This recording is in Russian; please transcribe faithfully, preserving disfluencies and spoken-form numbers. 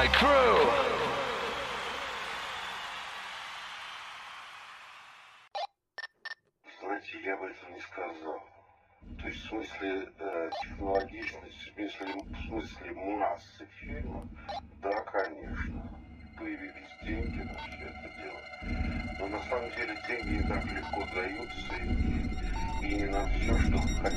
My Crew. Знаете, я бы этого не сказал. То есть в смысле э, технологичности, в смысле, в смысле массы фильма, да, конечно, появились деньги на все это дело. Но на самом деле деньги не так легко даются, и, и не на все, что хотят.